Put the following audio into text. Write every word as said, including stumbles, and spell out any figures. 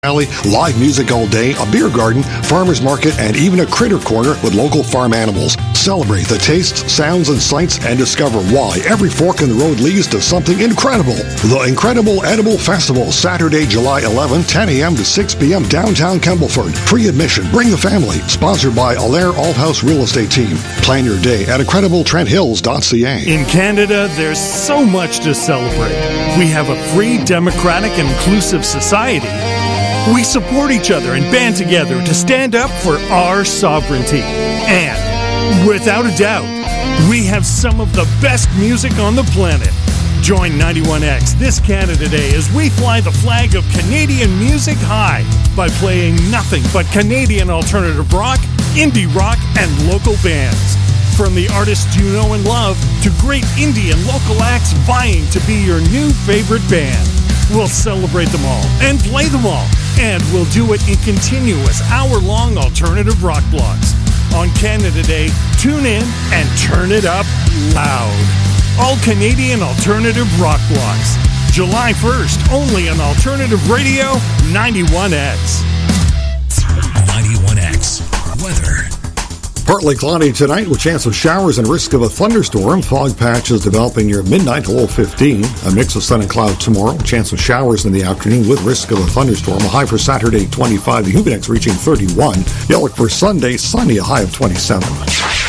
Alley, live music all day, a beer garden, farmer's market, and even a critter corner with local farm animals. Celebrate the tastes, sounds, and sights and discover why every fork in the road leads to something incredible. The Incredible Edible Festival, Saturday, July eleventh, ten a.m. to six p.m. downtown Campbellford. Free admission. Bring the family. Sponsored by Allaire Althouse Real Estate Team. Plan your day at incredible trent hills dot c a. In Canada, there's so much to celebrate. We have a free, democratic, and inclusive society. We support each other and band together to stand up for our sovereignty. And, without a doubt, we have some of the best music on the planet. Join ninety-one X this Canada Day as we fly the flag of Canadian music high by playing nothing but Canadian alternative rock, indie rock, and local bands. From the artists you know and love to great indie and local acts vying to be your new favorite band. We'll celebrate them all and play them all. And we'll do it in continuous hour-long alternative rock blocks. On Canada Day, tune in and turn it up loud. All Canadian alternative rock blocks. July first, only on Alternative Radio ninety-one X. ninety-one X. Weather. Partly cloudy tonight with chance of showers and risk of a thunderstorm. Fog patches developing near midnight to low fifteen. A mix of sun and cloud tomorrow. Chance of showers in the afternoon with risk of a thunderstorm. A high for Saturday, twenty-five. The Humidex reaching thirty-one. The outlook for Sunday, sunny, a high of twenty-seven.